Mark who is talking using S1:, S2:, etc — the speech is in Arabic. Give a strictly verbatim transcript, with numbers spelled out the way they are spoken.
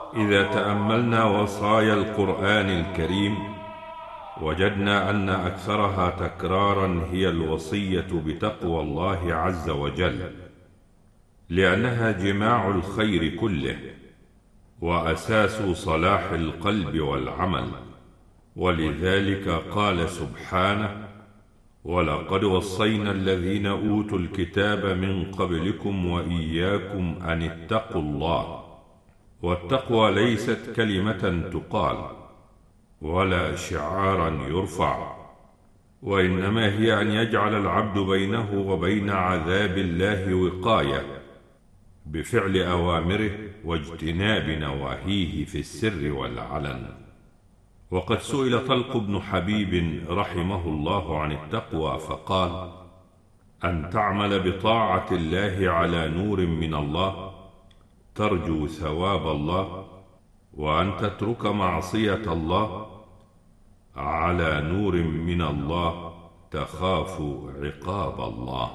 S1: إذا تأملنا وصايا القرآن الكريم وجدنا أن أكثرها تكرارا هي الوصية بتقوى الله عز وجل، لأنها جماع الخير كله وأساس صلاح القلب والعمل. ولذلك قال سبحانه: ولقد وصينا الذين أوتوا الكتاب من قبلكم وإياكم أن اتقوا الله. والتقوى ليست كلمة تقال ولا شعارا يرفع، وإنما هي أن يجعل العبد بينه وبين عذاب الله وقاية بفعل أوامره واجتناب نواهيه في السر والعلن. وقد سئل طلق بن حبيب رحمه الله عن التقوى فقال: أن تعمل بطاعة الله على نور من الله ترجو ثواب الله، وأن تترك معصية الله على نور من الله تخاف عقاب الله.